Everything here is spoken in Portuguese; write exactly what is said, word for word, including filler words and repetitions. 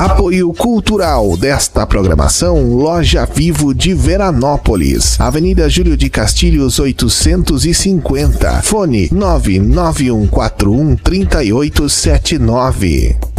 Apoio cultural desta programação, Loja Vivo de Veranópolis, Avenida Júlio de Castilhos oitocentos e cinquenta, fone nove nove um quatro um três oito sete nove.